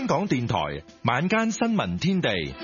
香港電台晚間新聞天地，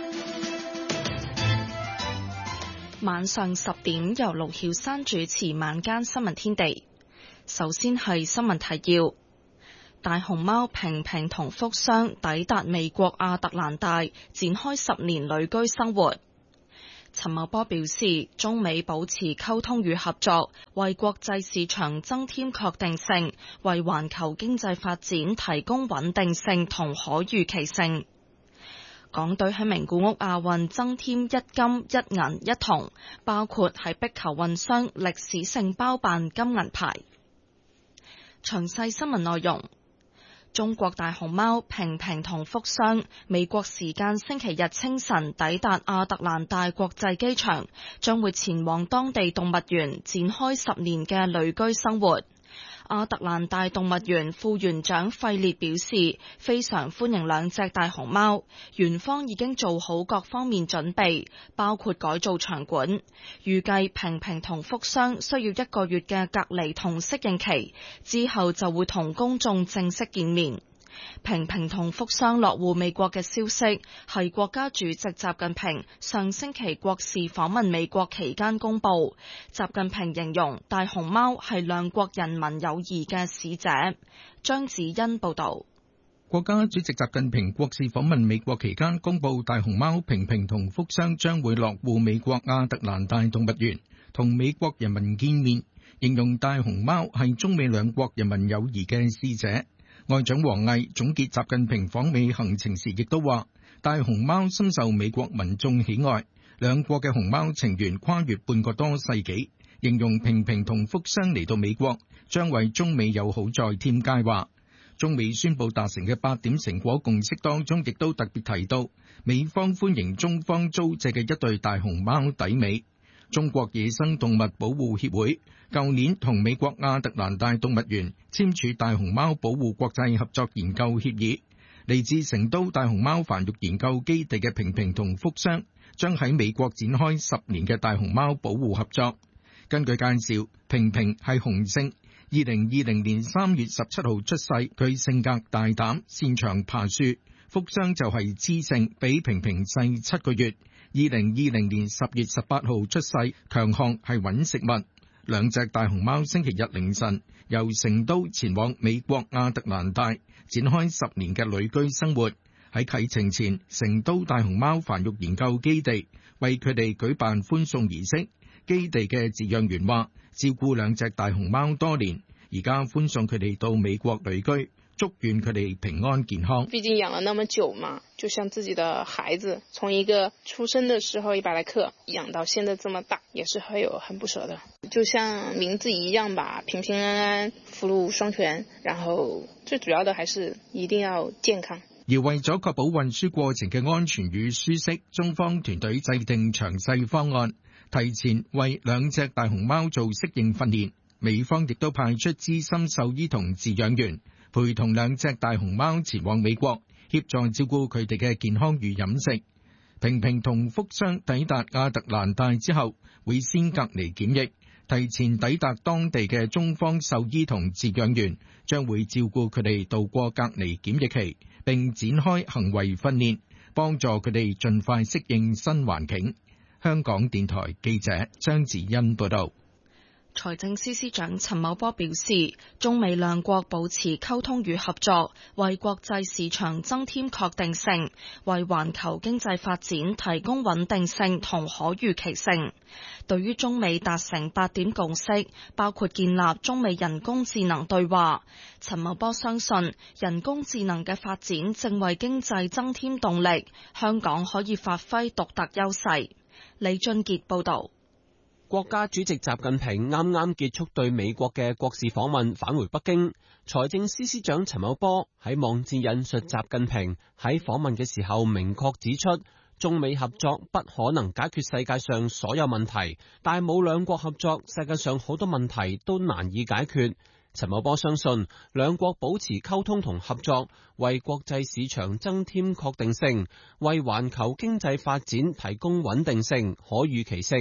晚上10點由盧曉珊主持晚間新聞天地。首先係新聞提要：大熊貓平平同福箱抵達美國亞特蘭大，展開10年旅居生活。陳茂波表示，中美保持溝通與合作，為國際市場增添確定性，為環球經濟發展提供穩定性同可預期性。港隊喺名古屋亞運增添1金1銀1銅，包括喺壁球混雙歷史性包辦金銀牌。詳細新聞內容。中國大熊貓平平同福箱美國時間星期日清晨抵達亞特蘭大國際機場，將會前往當地動物園展開10年嘅旅居生活。亞特蘭大動物園副園長費列表示，非常歡迎兩隻大熊貓，園方已經做好各方面準備，包括改造場館。預計平平同福箱需要1個月嘅隔離同適應期，之後就會同公眾正式見面。平平同福箱落戶美國嘅消息係國家主席習近平上星期國事訪問美國期間公布。習近平形容大熊貓係兩國人民友誼嘅使者。張子欣報道。 國家主席習近平國事訪問美國期間公布，大熊貓平平同福箱將會落戶美國亞特蘭大動物園，同美國人民見面，形容大熊貓係中美兩國人民友誼嘅使者。外長王毅總結習近平訪美行程時亦都話，大熊貓深受美國民眾喜愛，兩國嘅熊貓情緣跨越半個多世紀，形容平平同福箱嚟到美國將為中美友好再添佳話。中美宣布達成嘅8點成果共識當中，亦都特別提到美方歡迎中方租借嘅一對大熊貓抵美。中國野生動物保護協會舊年同美國亞特蘭大動物園簽署大熊貓保護國際合作研究協議。嚟自成都大熊貓繁育研究基地嘅平平同福箱將喺美國展開10年嘅大熊貓保護合作。根據介紹，平平係雄性，2020年3月17號出世，佢性格大膽，擅長爬樹。福箱就係雌性，比平平細7個月。2020年10月18號出世，強項係揾食物。兩隻大熊貓星期日凌晨由成都前往美國亞特蘭大，展開10年嘅旅居生活。喺啟程前，成都大熊貓繁育研究基地為佢哋舉辦歡送儀式。基地嘅飼養員話，照顧兩隻大熊貓多年，而家歡送佢哋到美國旅居，祝願佢哋平安健康。 畢竟養了那麼久嘛，就像自己的孩子，從一個出生的時候100來克養到現在這麼大，也是很不捨的。就像名字一樣吧，平平安安，福祿雙全，然後最主要的還是一定要健康。 而為咗確保運輸過程嘅安全與舒適，中方團隊制定詳細方案，提前為兩隻大熊貓做適應訓練。美方亦都派出資深獸醫同飼養員，陪同兩隻大熊貓前往美國，協助照顧佢哋嘅健康與飲食。平平同福箱抵達亞特蘭大之後，會先隔離檢疫。提前抵達當地嘅中方獸醫同飼養員將會照顧佢哋度過隔離檢疫期，並展開行為訓練，幫助佢哋盡快適應新環境。香港電台記者張子欣報道。 財政司司長陳茂波表示，中美兩國保持溝通與合作，為國際市場增添確定性，為環球經濟發展提供穩定性同可預期性。對於中美達成8點共識，包括建立中美人工智能對話，陳茂波相信人工智能嘅發展正為經濟增添動力，香港可以發揮獨特優勢。李俊傑報導。 國家主席習近平啱啱結束對美國嘅國事訪問，返回北京。財政司司長陳茂波喺網誌引述習近平喺訪問嘅時候，明確指出，中美合作不可能解決世界上所有問題，但冇兩國合作，世界上好多問題都難以解決。陳茂波相信，兩國保持溝通同合作，為國際市場增添確定性，為環球經濟發展提供穩定性、可預期性。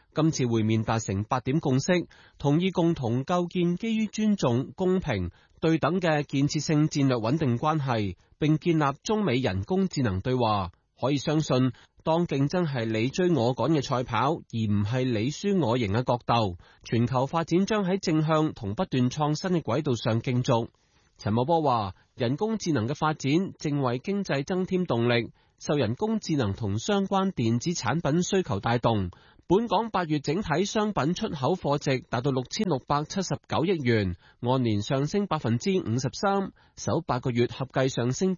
今次會面達成8點共識，同意共同構建基於尊重、公平、對等嘅建設性戰略穩定關係，並建立中美人工智能對話。可以相信，當競爭係你追我趕嘅賽跑，而唔係你輸我贏嘅角鬥，全球發展將喺正向同不斷創新嘅軌道上競逐。陳茂波話：人工智能嘅發展正為經濟增添動力，受人工智能同相關電子產品需求帶動。本港8月整體商品出口貨值達到6679億元，按年上升53%，首8個月合計上升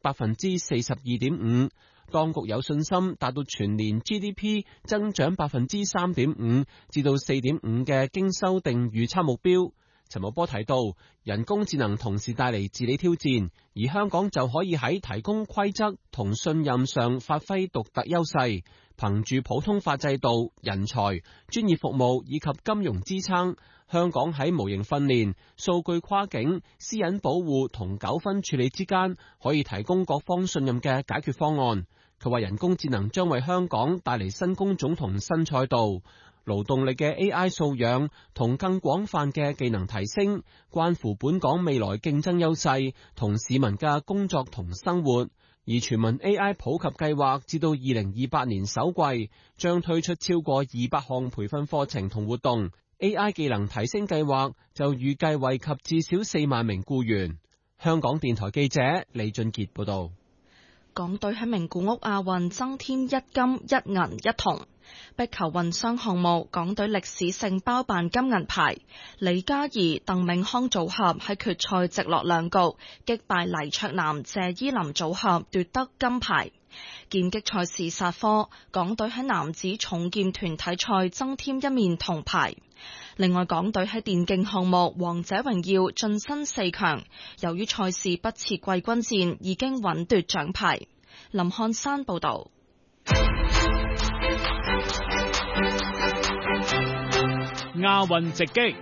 42.5%。當局有信心達到全年 GDP 增長3.5%至到4.5%嘅經修訂預測目標。陳茂波提到，人工智能同時帶嚟治理挑戰，而香港就可以喺提供規則同信任上發揮獨特優勢，憑住普通法制度、人才、專業服務以及金融支撐，香港喺模型訓練、數據跨境、私隱保護同糾紛處理之間，可以提供各方信任嘅解決方案。佢話人工智能將為香港帶嚟新工種同新賽道。勞動力嘅 AI 素養同更廣泛嘅技能提升，關乎本港未來競爭優勢同市民嘅工作同生活。而全民 AI 普及計劃至到2028年首季，將推出超過200項培訓課程同活動。AI 技能提升計劃就預計惠及至少4萬名僱員。香港電台記者李俊傑報道。 港隊喺名古屋亞運增添1金1銀1銅。壁球混雙項目，港隊歷史性包辦金銀牌。李嘉怡、鄧銘康組合喺決賽直落2局擊敗黎卓南、謝依霖組合奪得金牌。劍擊賽事煞科，港隊喺男子重劍團體賽增添1面銅牌。另外，港隊喺電競項目王者榮耀晉身4強，由於賽事不設季軍戰，已經穩奪獎牌。林漢山報道。 亞運直擊。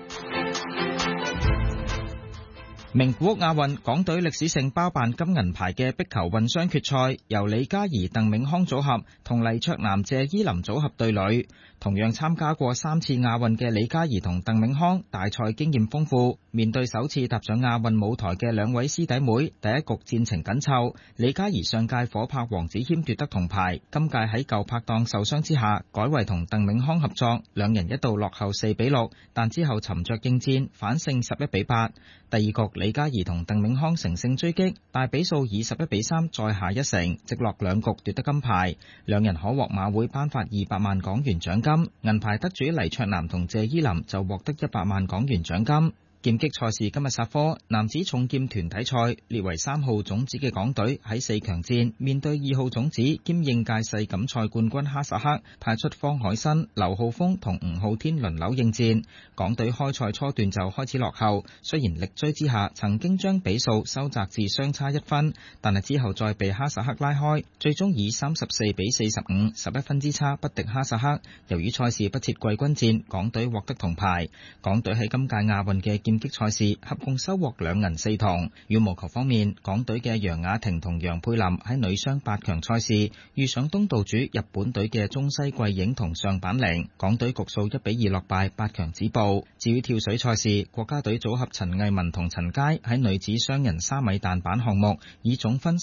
名古屋亞運，港隊歷史性包辦金銀牌嘅壁球混雙決賽，由李嘉怡、鄧銘康組合同黎卓南、謝依霖組合對壘。同樣參加過3次亞運嘅李嘉怡同鄧銘康，大賽經驗豐富，面對首次踏上亞運舞台嘅兩位師弟妹，第一局戰情緊湊。李嘉怡上屆火拍黃子謙奪得銅牌，今屆喺舊拍檔受傷之下，改為同鄧銘康合作，兩人一度落後4-6，但之後沉着應戰，反勝11-8。第二局李嘉怡同鄧銘康乘勝追擊，大比數以11-3再下一城，直落2局奪得金牌。兩人可獲馬會頒發200萬港元獎金，銀牌得主黎卓南同謝依霖就獲得100萬港元獎金。劍擊賽事今日煞科，男子重劍團體賽列為3號種子嘅港隊喺4強戰面對2號種子兼應屆世錦賽冠軍哈薩克，派出方海新、劉浩峰同吳浩天輪流應戰。港隊開賽初段就開始落後，雖然力追之下曾經將比數收窄至相差1分，但係之後再被哈薩克拉開，最終以34-45 11分之差不敵哈薩克。由於賽事不設季軍戰，港隊獲得銅牌。港隊喺今屆亞運嘅劍擊賽事合共收穫2銀4銅。羽毛球方面，港隊嘅楊雅婷同楊佩琳喺女雙8強賽事遇上東道主日本隊嘅中西桂影同上板玲，港隊局數1-2落敗8強止步。至於跳水賽事，國家隊組合陳藝文同陳佳喺女子雙人3米彈板項目以總分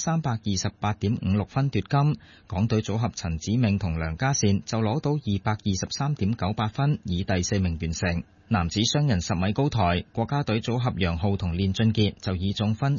328.56分奪金，港隊組合陳子銘同梁家善就攞到223.98分，以第4名完成。男子雙人10米高台，國家隊組合楊浩同練俊傑就以總分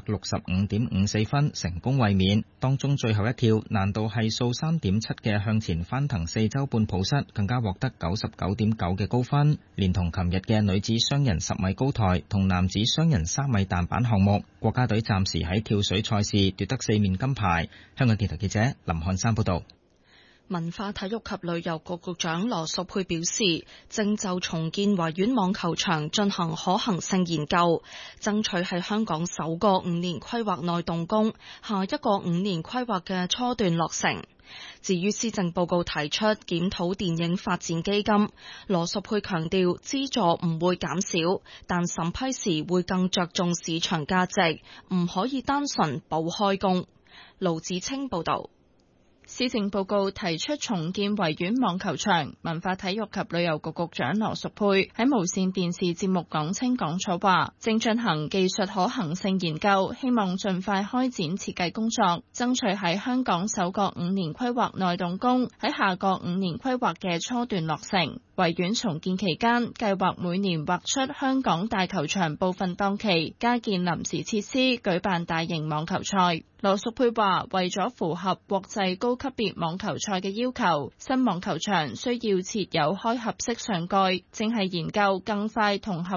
465.54分成功衛冕。當中最後一跳難度係數3.7嘅向前翻騰4周半抱膝，更加獲得99.9嘅高分。連同琴日嘅女子雙人10米高台同男子雙人3米彈板項目，國家隊暫時喺跳水賽事奪得4面金牌。香港電台記者林漢山報道。 文化體育及旅遊局局長羅淑佩表示，正就重建維園網球場進行可行性研究，爭取喺香港首個5年規劃內動工，下一個5年規劃嘅初段落成。至於施政報告提出檢討電影發展基金，羅淑佩強調資助唔會減少，但審批時會更着重市場價值，唔可以單純補開工。盧子清報導。 施政報告提出重建維園網球場，文化體育及旅遊局局長羅淑佩喺無線電視節目講清講楚話，正進行技術可行性研究，希望盡快開展設計工作，爭取喺香港首個5年規劃內動工，喺下個5年規劃嘅初段落成。維園重建期間，計劃每年劃出香港大球場部分檔期，加建臨時設施，舉辦大型網球賽。羅淑佩話，為咗符合國際高級別網球賽嘅要求，新網球場需要設有開合式上蓋，正係研究更快同合